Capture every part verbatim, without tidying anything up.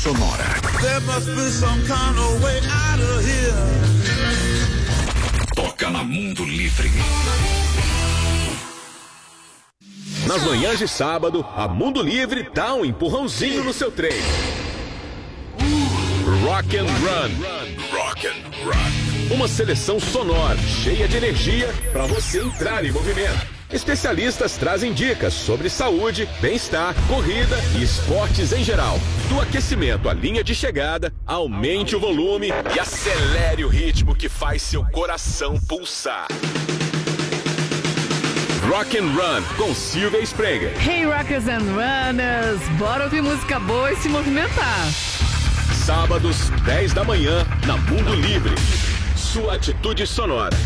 sonora. There must be some kind of way out of here. Toca na Mundo Livre. Nas manhãs de sábado, a Mundo Livre dá um empurrãozinho no seu trem. Rock and Run. Rock and Run. Uma seleção sonora, cheia de energia, para você entrar em movimento. Especialistas trazem dicas sobre saúde, bem-estar, corrida e esportes em geral. Do aquecimento à linha de chegada, aumente o volume e acelere o ritmo que faz seu coração pulsar. Rock and Run com Silvia Sprenger. Hey Rockers and Runners, bora ouvir música boa e se movimentar. Sábados, dez da manhã, na Mundo Livre. Sua atitude sonora.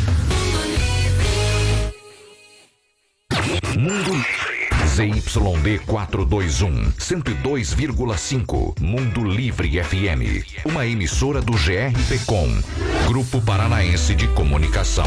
Mundo Livre. Z Y D quatrocentos e vinte e um, cento e dois vírgula cinco. Mundo Livre F M. Uma emissora do G R P Com, Grupo Paranaense de Comunicação.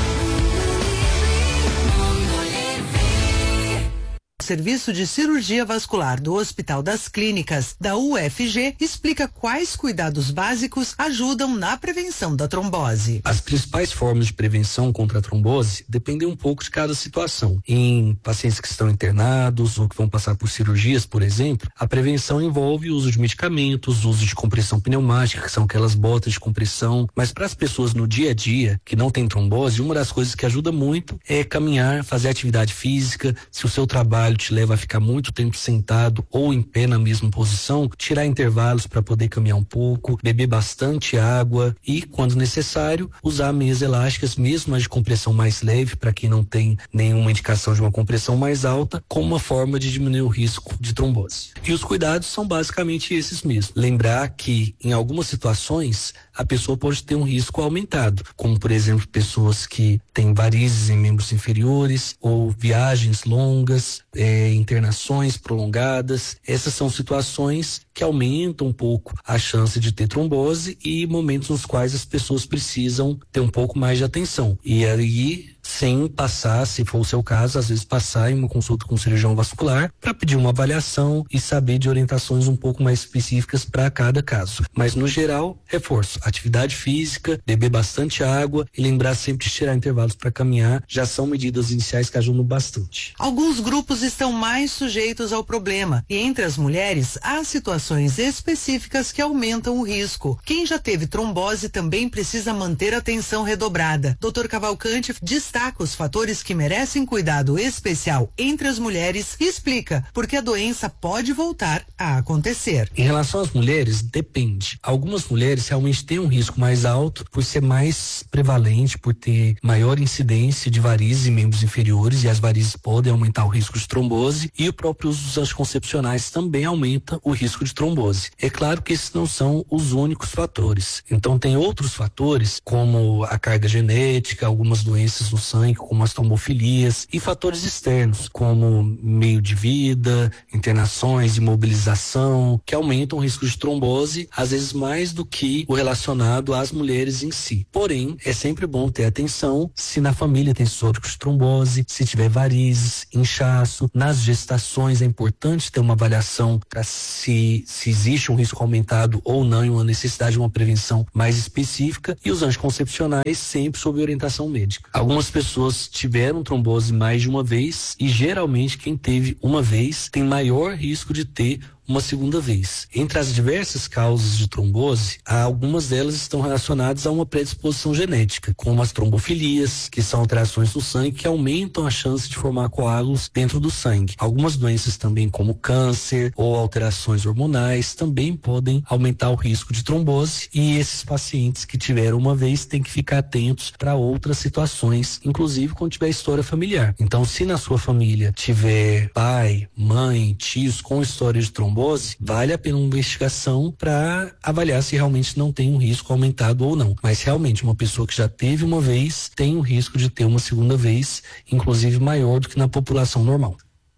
O Serviço de Cirurgia Vascular do Hospital das Clínicas da U F G explica quais cuidados básicos ajudam na prevenção da trombose. As principais formas de prevenção contra a trombose dependem um pouco de cada situação. Em pacientes que estão internados ou que vão passar por cirurgias, por exemplo, a prevenção envolve o uso de medicamentos, o uso de compressão pneumática, que são aquelas botas de compressão. Mas para as pessoas no dia a dia que não têm trombose, uma das coisas que ajuda muito é caminhar, fazer atividade física. Se o seu trabalho te leva a ficar muito tempo sentado ou em pé na mesma posição, tirar intervalos para poder caminhar um pouco, beber bastante água e, quando necessário, usar meias elásticas, mesmo as de compressão mais leve, para quem não tem nenhuma indicação de uma compressão mais alta, como uma forma de diminuir o risco de trombose. E os cuidados são basicamente esses mesmos. Lembrar que, em algumas situações, a pessoa pode ter um risco aumentado, como, por exemplo, pessoas que têm varizes em membros inferiores ou viagens longas, é, internações prolongadas. Essas são situações que aumentam um pouco a chance de ter trombose e momentos nos quais as pessoas precisam ter um pouco mais de atenção. E aí, sem passar, se for o seu caso, às vezes passar em uma consulta com um cirurgião vascular para pedir uma avaliação e saber de orientações um pouco mais específicas para cada caso. Mas, no geral, reforço, atividade física, beber bastante água e lembrar sempre de tirar intervalos para caminhar, já são medidas iniciais que ajudam bastante. Alguns grupos estão mais sujeitos ao problema e, entre as mulheres, há situações específicas que aumentam o risco. Quem já teve trombose também precisa manter a atenção redobrada. doutor Cavalcante destaca os fatores que merecem cuidado especial entre as mulheres e explica por que a doença pode voltar a acontecer. Em relação às mulheres, depende. Algumas mulheres realmente têm um risco mais alto por ser mais prevalente, por ter maior incidência de varizes em membros inferiores, e as varizes podem aumentar o risco de trombose, e o próprio uso dos anticoncepcionais também aumenta o risco de trombose. É claro que esses não são os únicos fatores. Então tem outros fatores, como a carga genética, algumas doenças no sangue, como as trombofilias, e fatores externos, como meio de vida, internações, imobilização, que aumentam o risco de trombose, às vezes mais do que o relacionado às mulheres em si. Porém, é sempre bom ter atenção se na família tem histórico de trombose, se tiver varizes, inchaço. Nas gestações é importante ter uma avaliação para se, se existe um risco aumentado ou não e uma necessidade de uma prevenção mais específica, e os anticoncepcionais sempre sob orientação médica. Algumas pessoas tiveram trombose mais de uma vez e geralmente quem teve uma vez tem maior risco de ter uma segunda vez. Entre as diversas causas de trombose, algumas delas estão relacionadas a uma predisposição genética, como as trombofilias, que são alterações do sangue que aumentam a chance de formar coágulos dentro do sangue. Algumas doenças também, como câncer ou alterações hormonais, também podem aumentar o risco de trombose, e esses pacientes que tiveram uma vez têm que ficar atentos para outras situações, inclusive quando tiver história familiar. Então, se na sua família tiver pai, mãe, tios com história de trombose, vale a pena uma investigação para avaliar se realmente não tem um risco aumentado ou não. Mas realmente uma pessoa que já teve uma vez tem o risco de ter uma segunda vez, inclusive maior do que na população normal.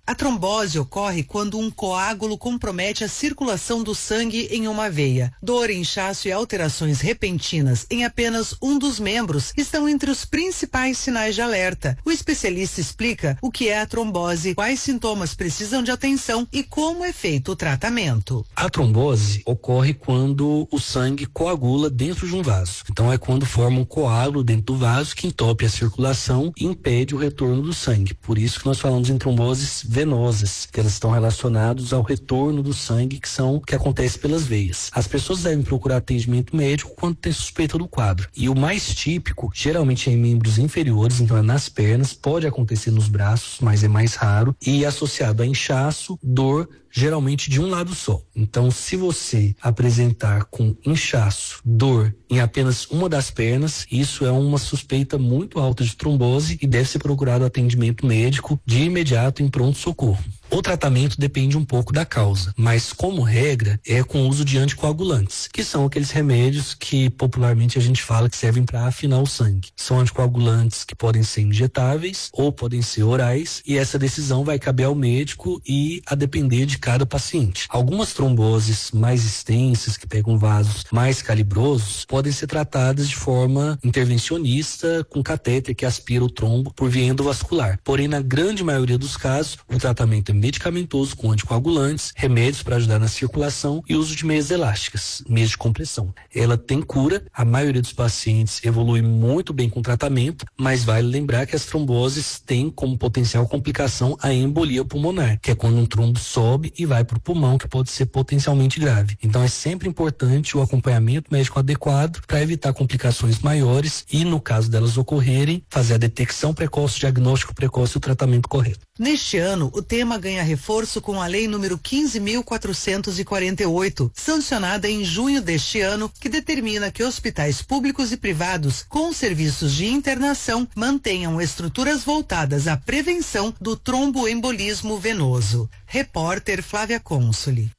A trombose ocorre quando um coágulo compromete a circulação do sangue em uma veia. Dor, inchaço e alterações repentinas em apenas um dos membros estão entre os principais sinais de alerta. O especialista explica o que é a trombose, quais sintomas precisam de atenção e como é feito o tratamento. A trombose ocorre quando o sangue coagula dentro de um vaso. Então é quando forma um coágulo dentro do vaso que entope a circulação e impede o retorno do sangue. Por isso que nós falamos em tromboses venosas, que elas estão relacionadas ao retorno do sangue, que são que acontece pelas veias. As pessoas devem procurar atendimento médico quando tem suspeita do quadro. E o mais típico, geralmente é em membros inferiores, então é nas pernas, pode acontecer nos braços, mas é mais raro, e associado a inchaço, dor, geralmente de um lado só. Então, se você apresentar com inchaço, dor em apenas uma das pernas, isso é uma suspeita muito alta de trombose e deve ser procurado atendimento médico de imediato em pronto-socorro. O tratamento depende um pouco da causa, mas como regra é com o uso de anticoagulantes, que são aqueles remédios que popularmente a gente fala que servem para afinar o sangue. São anticoagulantes que podem ser injetáveis ou podem ser orais, e essa decisão vai caber ao médico e a depender de cada paciente. Algumas tromboses mais extensas, que pegam vasos mais calibrosos, podem ser tratadas de forma intervencionista com catéter que aspira o trombo por via endovascular. Porém, na grande maioria dos casos, o tratamento é medicamentoso com anticoagulantes, remédios para ajudar na circulação e uso de meias elásticas, meias de compressão. Ela tem cura, a maioria dos pacientes evolui muito bem com o tratamento, mas vale lembrar que as tromboses têm como potencial complicação a embolia pulmonar, que é quando um trombo sobe e vai para o pulmão, que pode ser potencialmente grave. Então é sempre importante o acompanhamento médico adequado para evitar complicações maiores e, no caso delas ocorrerem, fazer a detecção precoce, o diagnóstico precoce e o tratamento correto. Neste ano, o tema ganha reforço com a Lei número quinze mil quatrocentos e quarenta e oito, sancionada em junho deste ano, que determina que hospitais públicos e privados com serviços de internação mantenham estruturas voltadas à prevenção do tromboembolismo venoso. Repórter Flávia Consoli.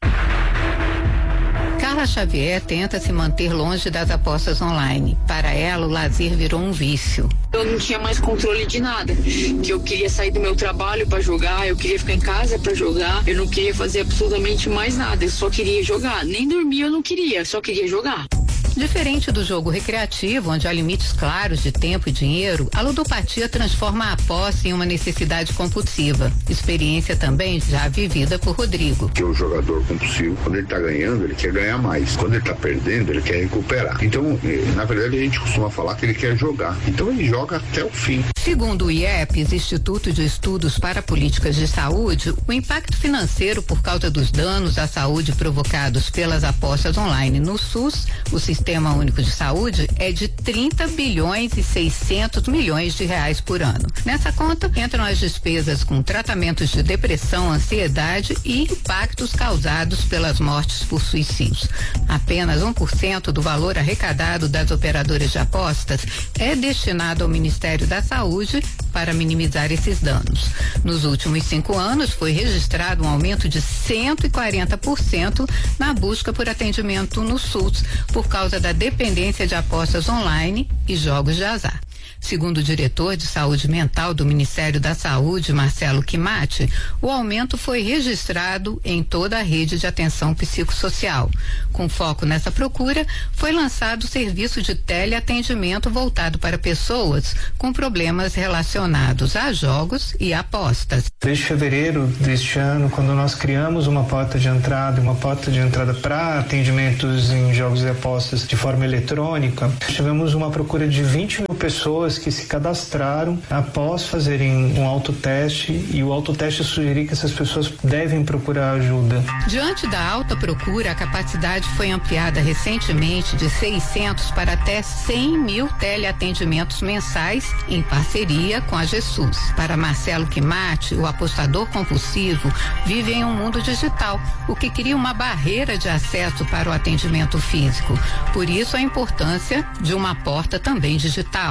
Carla Xavier tenta se manter longe das apostas online. Para ela, o lazer virou um vício. Eu não tinha mais controle de nada, que eu queria sair do meu trabalho para jogar, eu queria ficar em casa para jogar, eu não queria fazer absolutamente mais nada, eu só queria jogar, nem dormir eu não queria, só queria jogar. Diferente do jogo recreativo, onde há limites claros de tempo e dinheiro, a ludopatia transforma a aposta em uma necessidade compulsiva. Experiência também já vivida por Rodrigo. Que o jogador compulsivo, quando ele está ganhando, ele quer ganhar mais. Quando ele está perdendo, ele quer recuperar. Então, na verdade, a gente costuma falar que ele quer jogar. Então, ele joga até o fim. Segundo o I E P S, Instituto de Estudos para Políticas de Saúde, o impacto financeiro por causa dos danos à saúde provocados pelas apostas online no SUS, o Sistema Único de Saúde, é de trinta bilhões e seiscentos milhões de reais por ano. Nessa conta entram as despesas com tratamentos de depressão, ansiedade e impactos causados pelas mortes por suicídios. Apenas um por cento do valor arrecadado das operadoras de apostas é destinado ao Ministério da Saúde para minimizar esses danos. Nos últimos cinco anos, foi registrado um aumento de cento e quarenta por cento na busca por atendimento no SUS por causa da dependência de apostas online e jogos de azar. Segundo o diretor de saúde mental do Ministério da Saúde, Marcelo Quimati, o aumento foi registrado em toda a rede de atenção psicossocial. Com foco nessa procura, foi lançado o serviço de teleatendimento voltado para pessoas com problemas relacionados a jogos e apostas. Desde fevereiro deste ano, quando nós criamos uma porta de entrada, uma porta de entrada para atendimentos em jogos e apostas de forma eletrônica, tivemos uma procura de vinte mil pessoas que se cadastraram após fazerem um autoteste, e o autoteste sugerir que essas pessoas devem procurar ajuda. Diante da alta procura, a capacidade foi ampliada recentemente de seiscentos para até cem mil teleatendimentos mensais em parceria com a GESUS. Para Marcelo Quimati, o apostador compulsivo vive em um mundo digital, o que cria uma barreira de acesso para o atendimento físico. Por isso, a importância de uma porta também digital. Pessoas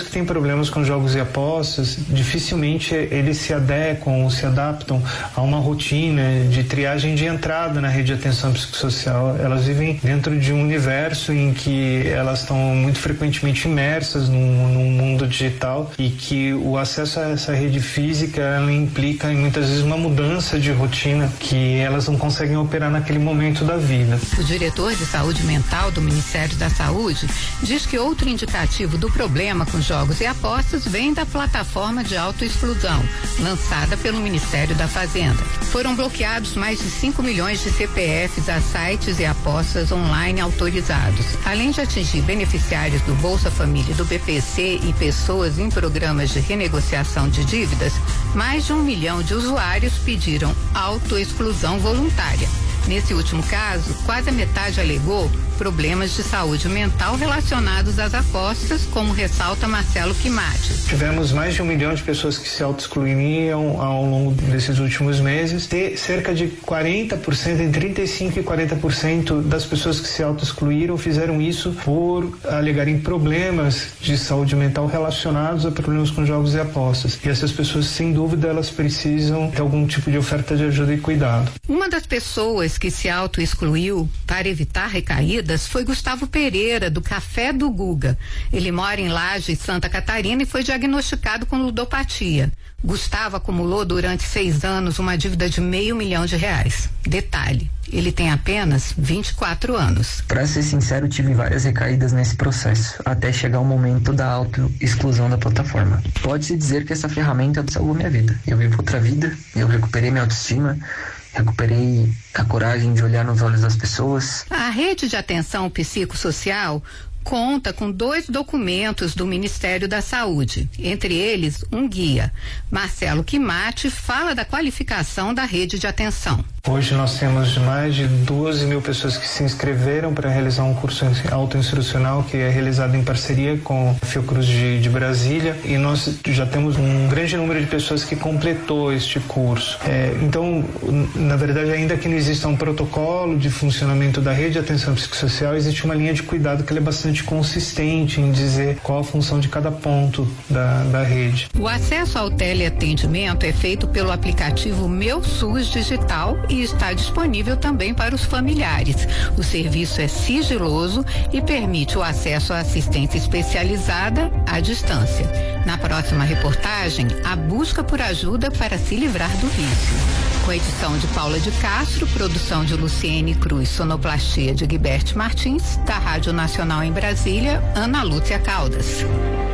pessoas que têm problemas com jogos e apostas, dificilmente eles se adequam ou se adaptam a uma rotina de triagem de entrada na rede de atenção psicossocial. Elas vivem dentro de um universo em que elas estão muito frequentemente imersas num, num mundo digital e que o acesso a essa rede física ela implica muitas vezes uma mudança de rotina que elas não conseguem operar naquele momento da vida. O diretor de saúde mental do Ministério da Saúde diz que outro indicativo do problema com jogos e apostas vem da plataforma de autoexclusão, lançada pelo Ministério da Fazenda. Foram bloqueados mais de cinco milhões de C P Fs a sites e apostas online autorizados. Além de atingir beneficiários do Bolsa Família e do B P C e pessoas em programas de renegociação de dívidas, mais de um milhão de usuários pediram autoexclusão voluntária. Nesse último caso, quase a metade alegou problemas de saúde mental relacionados às apostas, como ressalta Marcelo Quimati. Tivemos mais de um milhão de pessoas que se auto-excluíram ao longo desses últimos meses. E cerca de quarenta por cento, entre trinta e cinco por cento e quarenta por cento das pessoas que se auto-excluíram fizeram isso por alegarem problemas de saúde mental relacionados a problemas com jogos e apostas. E essas pessoas, sem dúvida, elas precisam ter algum tipo de oferta de ajuda e cuidado. Uma das pessoas que se auto-excluiu para evitar recaídas foi Gustavo Pereira, do Café do Guga. Ele mora em Laje, Santa Catarina, e foi diagnosticado com ludopatia. Gustavo acumulou durante seis anos uma dívida de meio milhão de reais. Detalhe, ele tem apenas vinte e quatro anos. Para ser sincero, tive várias recaídas nesse processo, até chegar o momento da auto-exclusão da plataforma. Pode-se dizer que essa ferramenta salvou minha vida. Eu vivo outra vida, eu recuperei minha autoestima, recuperei a coragem de olhar nos olhos das pessoas. A rede de atenção psicossocial conta com dois documentos do Ministério da Saúde, entre eles um guia. Marcelo Quimati fala da qualificação da rede de atenção. Hoje nós temos mais de doze mil pessoas que se inscreveram para realizar um curso autoinstrucional que é realizado em parceria com a Fiocruz de, de Brasília, e nós já temos um grande número de pessoas que completou este curso. É, então, na verdade, ainda que não exista um protocolo de funcionamento da rede de atenção psicossocial, existe uma linha de cuidado que ela é bastante consistente em dizer qual a função de cada ponto da, da rede. O acesso ao teleatendimento é feito pelo aplicativo Meu SUS Digital e está disponível também para os familiares. O serviço é sigiloso e permite o acesso à assistência especializada à distância. Na próxima reportagem, a busca por ajuda para se livrar do vício. Com edição de Paula de Castro, produção de Luciene Cruz, sonoplastia de Guiberte Martins, da Rádio Nacional em Brasília, Ana Lúcia Caldas.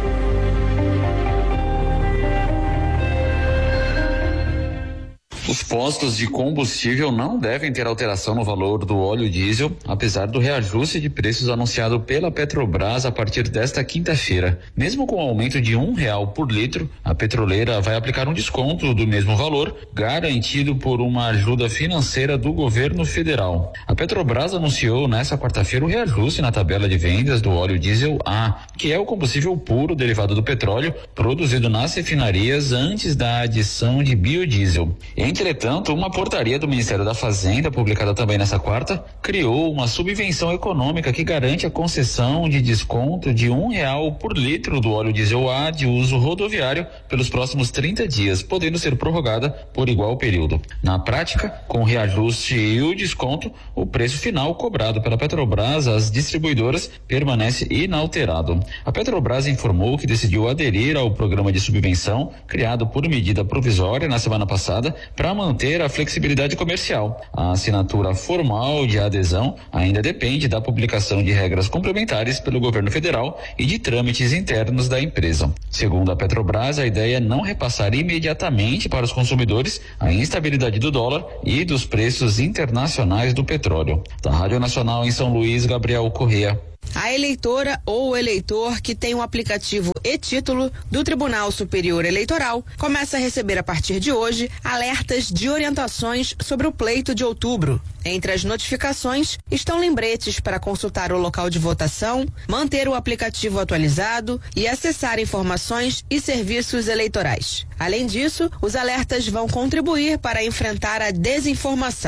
Os postos de combustível não devem ter alteração no valor do óleo diesel, apesar do reajuste de preços anunciado pela Petrobras a partir desta quinta-feira. Mesmo com o aumento de um real por litro, a petroleira vai aplicar um desconto do mesmo valor, garantido por uma ajuda financeira do governo federal. A Petrobras anunciou nesta quarta-feira o reajuste na tabela de vendas do óleo diesel A, que é o combustível puro derivado do petróleo produzido nas refinarias antes da adição de biodiesel. Entretanto, uma portaria do Ministério da Fazenda, publicada também nesta quarta, criou uma subvenção econômica que garante a concessão de desconto de um real por litro do óleo diesel A de uso rodoviário pelos próximos trinta dias, podendo ser prorrogada por igual período. Na prática, com o reajuste e o desconto, o preço final cobrado pela Petrobras às distribuidoras permanece inalterado. A Petrobras informou que decidiu aderir ao programa de subvenção criado por medida provisória na semana passada para manter a flexibilidade comercial. A assinatura formal de adesão ainda depende da publicação de regras complementares pelo governo federal e de trâmites internos da empresa. Segundo a Petrobras, a ideia é não repassar imediatamente para os consumidores a instabilidade do dólar e dos preços internacionais do petróleo. Da Rádio Nacional em São Luís, Gabriel Corrêa. A eleitora ou o eleitor que tem o aplicativo e-título do Tribunal Superior Eleitoral começa a receber a partir de hoje alertas de orientações sobre o pleito de outubro. Entre as notificações estão lembretes para consultar o local de votação, manter o aplicativo atualizado e acessar informações e serviços eleitorais. Além disso, os alertas vão contribuir para enfrentar a desinformação.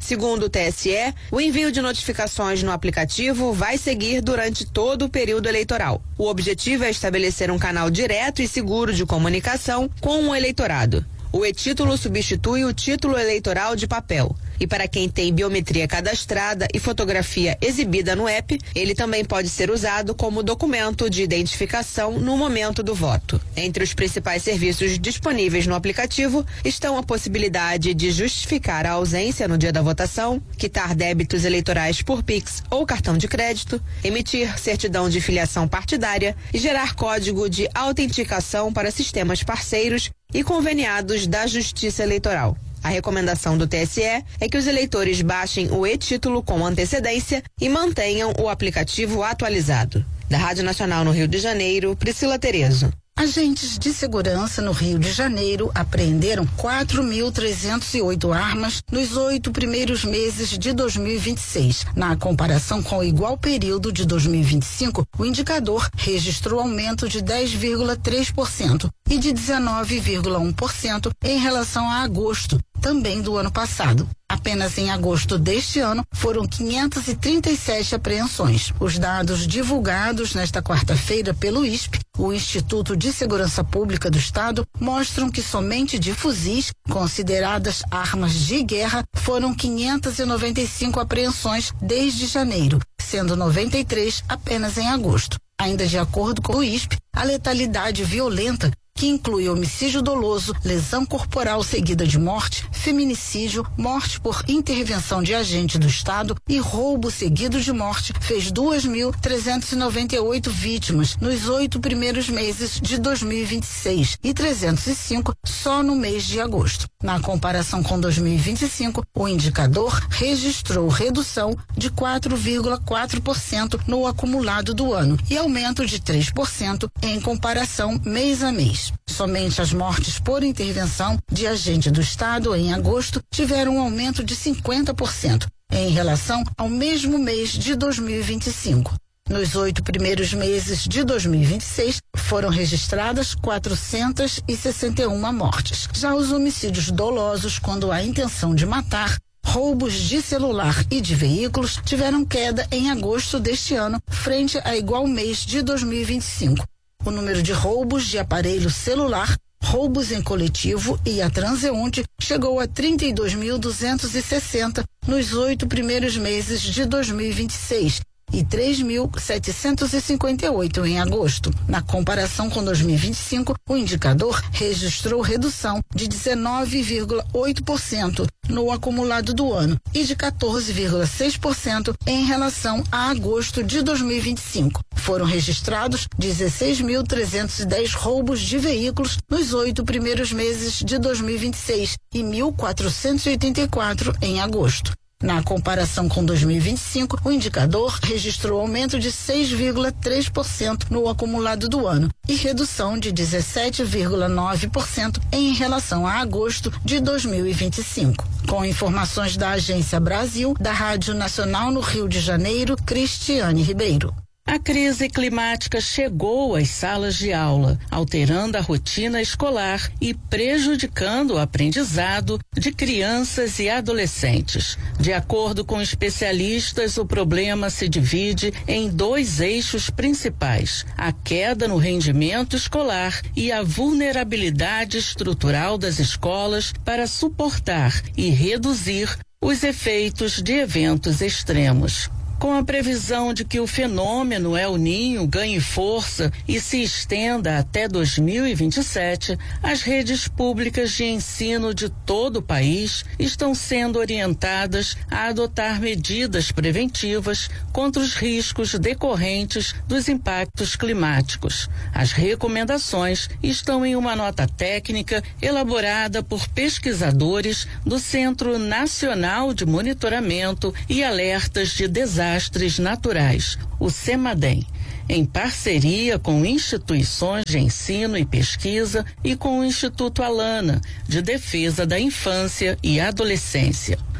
Segundo o T S E, o envio de notificações no aplicativo vai seguir durante todo o período eleitoral. O objetivo é estabelecer um canal direto e seguro de comunicação com o eleitorado. O e-título substitui o título eleitoral de papel. E para quem tem biometria cadastrada e fotografia exibida no app, ele também pode ser usado como documento de identificação no momento do voto. Entre os principais serviços disponíveis no aplicativo estão a possibilidade de justificar a ausência no dia da votação, quitar débitos eleitorais por Pix ou cartão de crédito, emitir certidão de filiação partidária e gerar código de autenticação para sistemas parceiros e conveniados da Justiça Eleitoral. A recomendação do T S E é que os eleitores baixem o e-título com antecedência e mantenham o aplicativo atualizado. Da Rádio Nacional no Rio de Janeiro, Priscila Terezo. Agentes de segurança no Rio de Janeiro apreenderam quatro mil trezentos e oito armas nos oito primeiros meses de dois mil e vinte e seis. Na comparação com o igual período de dois mil e vinte e cinco, o indicador registrou aumento de dez vírgula três por cento e de dezenove vírgula um por cento em relação a agosto, também do ano passado. Apenas em agosto deste ano foram quinhentas e trinta e sete apreensões. Os dados divulgados nesta quarta-feira pelo I S P, o Instituto de Segurança Pública do Estado, mostram que somente de fuzis, consideradas armas de guerra, foram quinhentas e noventa e cinco apreensões desde janeiro, sendo noventa e três apenas em agosto. Ainda de acordo com o I S P, a letalidade violenta, que inclui homicídio doloso, lesão corporal seguida de morte, feminicídio, morte por intervenção de agente do Estado e roubo seguido de morte, fez duas mil trezentas e noventa e oito vítimas nos oito primeiros meses de dois mil e vinte e seis e trezentos e cinco só no mês de agosto. Na comparação com dois mil e vinte e cinco, o indicador registrou redução de quatro vírgula quatro por cento no acumulado do ano e aumento de três por cento em comparação mês a mês. Somente as mortes por intervenção de agente do Estado em agosto tiveram um aumento de cinquenta por cento em relação ao mesmo mês de dois mil e vinte e cinco. Nos oito primeiros meses de dois mil e vinte e seis, foram registradas quatrocentas e sessenta e uma mortes. Já os homicídios dolosos, quando há intenção de matar, roubos de celular e de veículos, tiveram queda em agosto deste ano, frente a igual mês de dois mil e vinte e cinco. O número de roubos de aparelho celular, roubos em coletivo e a transeunte chegou a trinta e dois mil duzentos e sessenta nos oito primeiros meses de dois mil e vinte e seis e três mil setecentos e cinquenta e oito em agosto. Na comparação com dois mil e vinte e cinco, o indicador registrou redução de dezenove vírgula oito por cento no acumulado do ano e de quatorze vírgula seis por cento em relação a agosto de dois mil e vinte e cinco. Foram registrados dezesseis mil trezentos e dez roubos de veículos nos oito primeiros meses de dois mil e vinte e seis e mil quatrocentos e oitenta e quatro em agosto. Na comparação com dois mil e vinte e cinco, o indicador registrou aumento de seis vírgula três por cento no acumulado do ano e redução de dezessete vírgula nove por cento em relação a agosto de dois mil e vinte e cinco. Com informações da Agência Brasil, da Rádio Nacional no Rio de Janeiro, Cristiane Ribeiro. A crise climática chegou às salas de aula, alterando a rotina escolar e prejudicando o aprendizado de crianças e adolescentes. De acordo com especialistas, o problema se divide em dois eixos principais: a queda no rendimento escolar e a vulnerabilidade estrutural das escolas para suportar e reduzir os efeitos de eventos extremos. Com a previsão de que o fenômeno El Niño ganhe força e se estenda até dois mil e vinte e sete, as redes públicas de ensino de todo o país estão sendo orientadas a adotar medidas preventivas contra os riscos decorrentes dos impactos climáticos. As recomendações estão em uma nota técnica elaborada por pesquisadores do Centro Nacional de Monitoramento e Alertas de Desastres Desastres Naturais, o CEMADEM, em parceria com instituições de ensino e pesquisa e com o Instituto Alana, de Defesa da Infância e Adolescência.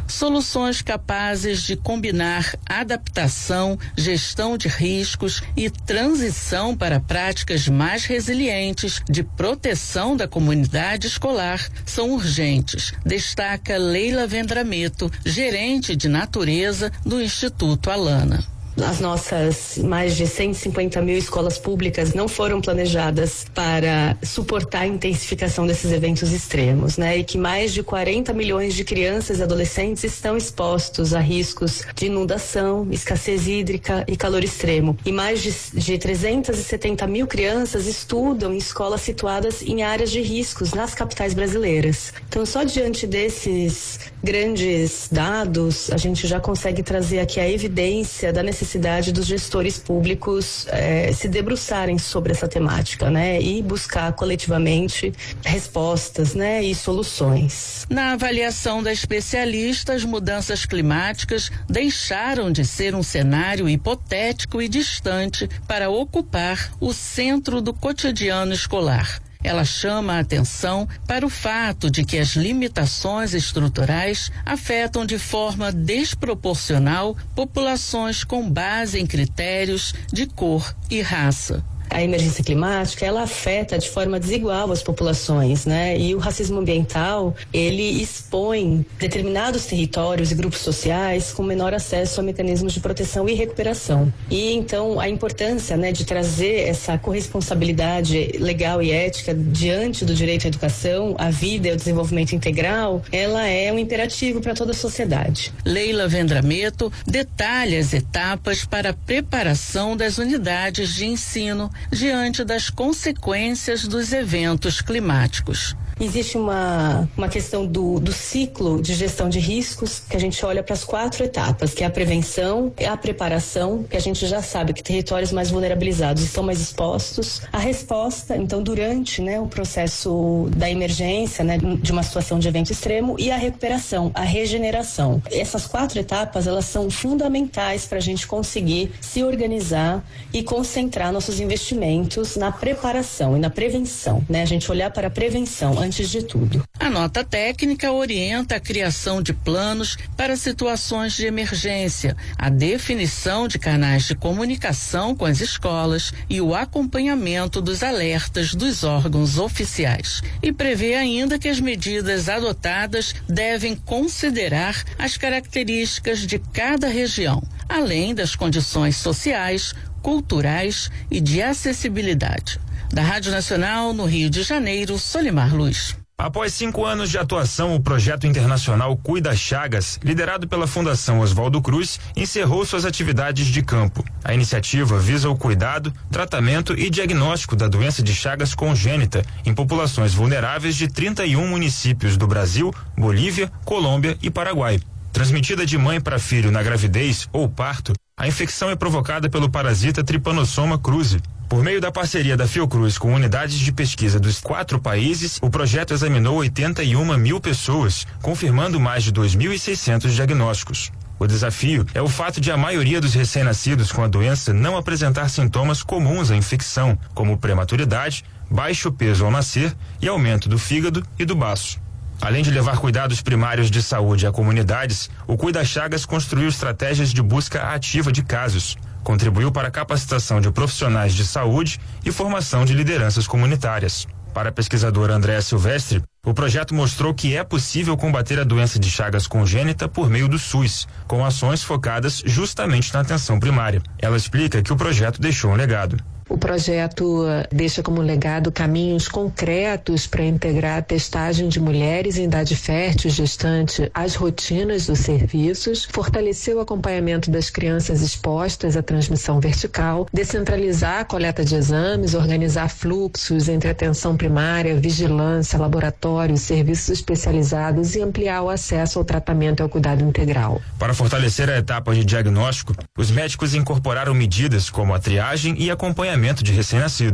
soluções capazes de combinar adaptação, gestão de riscos e transição para práticas mais resilientes de proteção da comunidade escolar são urgentes, destaca Leila Vendrameto, gerente de natureza do Instituto Alana. As nossas mais de cento e cinquenta mil escolas públicas não foram planejadas para suportar a intensificação desses eventos extremos, né? E que mais de quarenta milhões de crianças e adolescentes estão expostos a riscos de inundação, escassez hídrica e calor extremo. E mais de, de trezentas e setenta mil crianças estudam em escolas situadas em áreas de riscos nas capitais brasileiras. Então, só diante desses grandes dados, a gente já consegue trazer aqui a evidência da necessidade necessidade dos gestores públicos eh, se debruçarem sobre essa temática, né, e buscar coletivamente respostas, né, e soluções. Na avaliação da especialista, as mudanças climáticas deixaram de ser um cenário hipotético e distante para ocupar o centro do cotidiano escolar. Ela chama a atenção para o fato de que as limitações estruturais afetam de forma desproporcional populações com base em critérios de cor e raça. A emergência climática, ela afeta de forma desigual as populações, né? E o racismo ambiental, ele expõe determinados territórios e grupos sociais com menor acesso a mecanismos de proteção e recuperação. E então a importância, né, de trazer essa corresponsabilidade legal e ética diante do direito à educação, à vida e ao desenvolvimento integral, ela é um imperativo para toda a sociedade. Leila Vendrameto detalha as etapas para a preparação das unidades de ensino diante das consequências dos eventos climáticos. Existe uma, uma questão do, do ciclo de gestão de riscos, que a gente olha para as quatro etapas, que é a prevenção, a preparação, que a gente já sabe que territórios mais vulnerabilizados estão mais expostos, a resposta, então durante, né, o processo da emergência, né, de uma situação de evento extremo, e a recuperação, a regeneração. Essas quatro etapas, elas são fundamentais para a gente conseguir se organizar e concentrar nossos investimentos na preparação e na prevenção, né? A gente olhar para a prevenção antes de tudo. A nota técnica orienta a criação de planos para situações de emergência, a definição de canais de comunicação com as escolas e o acompanhamento dos alertas dos órgãos oficiais. E prevê ainda que as medidas adotadas devem considerar as características de cada região, além das condições sociais, culturais e de acessibilidade. Da Rádio Nacional, no Rio de Janeiro, Solimar Luz. Após cinco anos de atuação, o projeto internacional Cuida Chagas, liderado pela Fundação Oswaldo Cruz, encerrou suas atividades de campo. A iniciativa visa o cuidado, tratamento e diagnóstico da doença de Chagas congênita em populações vulneráveis de trinta e um municípios do Brasil, Bolívia, Colômbia e Paraguai. Transmitida de mãe para filho na gravidez ou parto, a infecção é provocada pelo parasita Trypanosoma cruzi. Por meio da parceria da Fiocruz com unidades de pesquisa dos quatro países, o projeto examinou oitenta e uma mil pessoas, confirmando mais de dois mil e seiscentos diagnósticos. O desafio é o fato de a maioria dos recém-nascidos com a doença não apresentar sintomas comuns à infecção, como prematuridade, baixo peso ao nascer e aumento do fígado e do baço. Além de levar cuidados primários de saúde a comunidades, o Cuida Chagas construiu estratégias de busca ativa de casos, contribuiu para a capacitação de profissionais de saúde e formação de lideranças comunitárias. Para a pesquisadora Andréa Silvestre, o projeto mostrou que é possível combater a doença de Chagas congênita por meio do SUS, com ações focadas justamente na atenção primária. Ela explica que o projeto deixou um legado. O projeto deixa como legado caminhos concretos para integrar a testagem de mulheres em idade fértil e gestante às rotinas dos serviços, fortaleceu o acompanhamento das crianças expostas à transmissão vertical, descentralizar a coleta de exames, organizar fluxos entre atenção primária, vigilância, laboratórios, serviços especializados e ampliar o acesso ao tratamento e ao cuidado integral. Para fortalecer a etapa de diagnóstico, os médicos incorporaram medidas como a triagem e acompanhamento de recém-nascidos.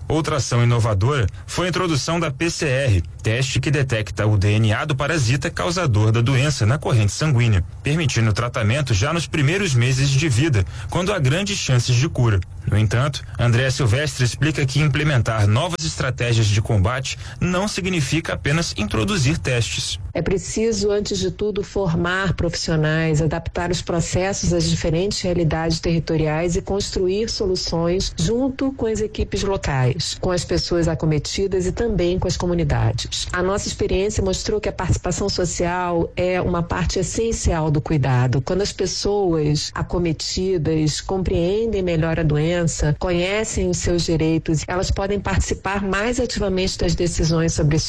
Outra ação inovadora foi a introdução da P C R, teste que detecta o D N A do parasita causador da doença na corrente sanguínea, permitindo o tratamento já nos primeiros meses de vida, quando há grandes chances de cura. No entanto, Andréa Silvestre explica que implementar novas estratégias de combate não significa apenas introduzir testes. É preciso, antes de tudo, formar profissionais, adaptar os processos às diferentes realidades territoriais e construir soluções junto com as equipes locais, com as pessoas acometidas e também com as comunidades. A nossa experiência mostrou que a participação social é uma parte essencial do cuidado. Quando as pessoas acometidas compreendem melhor a doença, conhecem os seus direitos, elas podem participar mais ativamente das decisões sobre